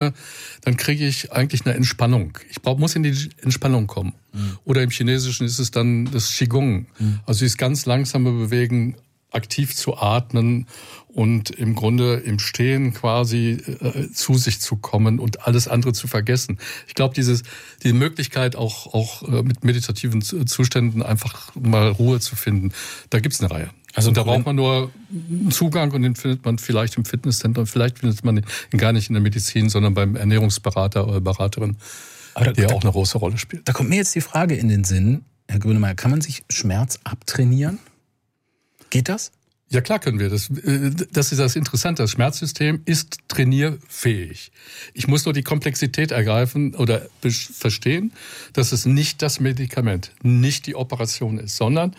mache, dann kriege ich eigentlich eine Entspannung. Muss in die Entspannung kommen. Oder im Chinesischen ist es dann das Qigong. Also dieses ganz langsame Bewegen, aktiv zu atmen und im Grunde im Stehen quasi zu sich zu kommen und alles andere zu vergessen. Ich glaube, die Möglichkeit auch mit meditativen Zuständen einfach mal Ruhe zu finden, da gibt's eine Reihe. Also da braucht man nur einen Zugang und den findet man vielleicht im Fitnesscenter, vielleicht findet man ihn gar nicht in der Medizin, sondern beim Ernährungsberater oder Beraterin, der auch eine große Rolle spielt. Da kommt mir jetzt die Frage in den Sinn, Herr Grönemeyer, kann man sich Schmerz abtrainieren? Geht das? Ja, klar können wir das. Das ist das Interessante. Das Schmerzsystem ist trainierfähig. Ich muss nur die Komplexität ergreifen oder verstehen, dass es nicht das Medikament, nicht die Operation ist, sondern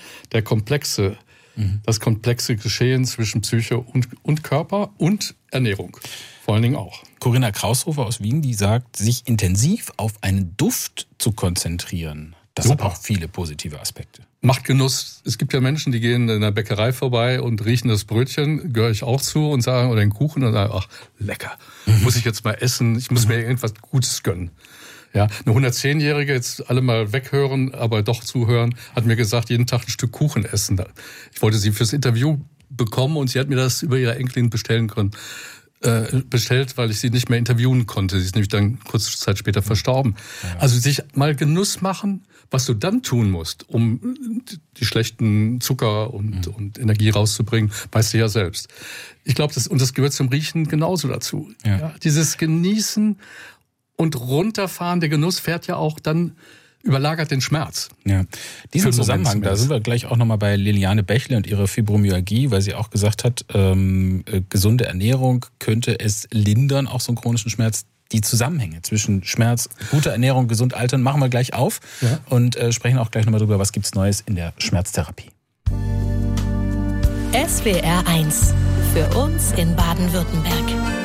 das komplexe Geschehen zwischen Psyche und Körper und Ernährung. Vor allen Dingen auch. Corinna Kraushofer aus Wien, die sagt, sich intensiv auf einen Duft zu konzentrieren. Das hat auch viele positive Aspekte. Macht Genuss. Es gibt ja Menschen, die gehen in der Bäckerei vorbei und riechen das Brötchen, gehöre ich auch zu, und sagen, oder den Kuchen, und sagen, ach, lecker. Muss ich jetzt mal essen, ich muss mir irgendwas Gutes gönnen. Ja, eine 110-Jährige, jetzt alle mal weghören, aber doch zuhören, hat mir gesagt, jeden Tag ein Stück Kuchen essen. Ich wollte sie fürs Interview bekommen und sie hat mir das über ihre Enkelin bestellt, weil ich sie nicht mehr interviewen konnte. Sie ist nämlich dann kurze Zeit später verstorben. Ja. Also sich mal Genuss machen, was du dann tun musst, um die schlechten Zucker und Energie rauszubringen, weißt du ja selbst. Ich glaube, das gehört zum Riechen genauso dazu. Ja, dieses Genießen und Runterfahren, der Genuss fährt ja auch dann, überlagert den Schmerz. Ja, diesen Zusammenhang, da sind wir gleich auch nochmal bei Liliane Bächle und ihrer Fibromyalgie, weil sie auch gesagt hat, gesunde Ernährung könnte es lindern, auch so einen chronischen Schmerz. Die Zusammenhänge zwischen Schmerz, guter Ernährung, gesund altern, machen wir gleich auf und sprechen auch gleich nochmal drüber, was gibt's Neues in der Schmerztherapie. SWR 1 für uns in Baden-Württemberg.